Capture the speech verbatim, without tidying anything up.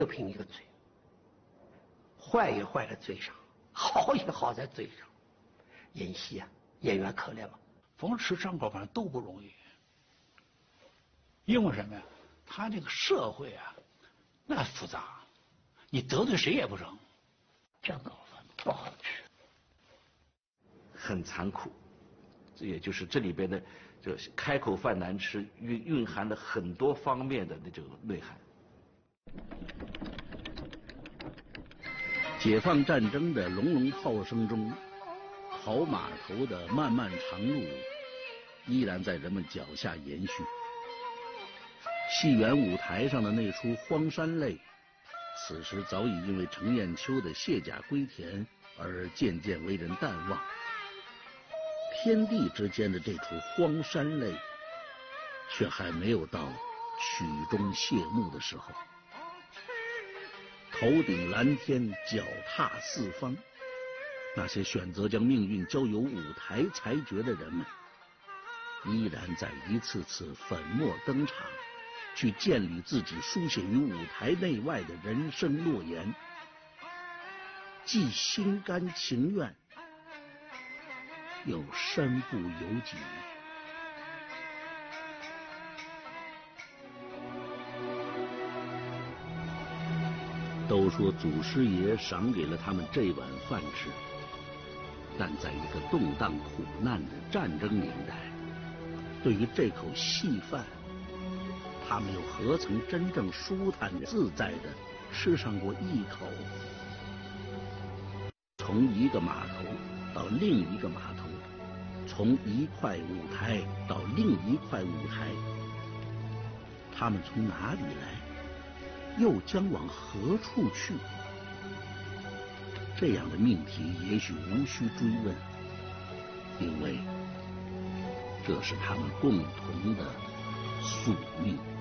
就凭一个嘴，坏也坏在嘴上，好也好在嘴上。演戏啊，演员可怜了， 逢吃张口饭都不容易。因为什么呀？他这个社会啊，那复杂，你得罪谁也不成。 张口饭不好吃， 很残酷。这也就是这里边的这开口饭难吃，蕴蕴含了很多方面的那种内涵。 解放战争的隆隆炮声中，好码头的漫漫长路依然在人们脚下延续。戏园舞台上的那出《荒山泪》，此时早已因为程砚秋的卸甲归田而渐渐为人淡忘。天地之间的这出《荒山泪》，却还没有到曲终谢幕的时候。头顶蓝天，脚踏四方，那些选择将命运交由舞台裁决的人们，依然在一次次粉墨登场，去建立自己书写于舞台内外的人生诺言，既心甘情愿，又身不由己。都说祖师爷赏给了他们这碗饭吃，但在一个动荡苦难的战争年代，对于这口细饭，他们又何曾真正舒坦自在地吃上过一口？从一个码头到另一个码头，从一块舞台到另一块舞台，他们从哪里来，又将往何处去？这样的命题也许无需追问，因为这是他们共同的宿命。